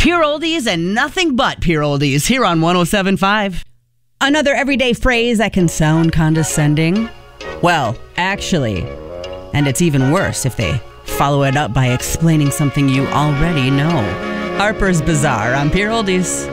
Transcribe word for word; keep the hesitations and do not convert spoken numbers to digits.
Pure oldies and nothing but pure oldies here on one oh seven point five. Another everyday phrase that can sound condescending. Well, actually, and it's even worse if they follow it up by explaining something you already know. Harper's Bazaar on Pure Oldies.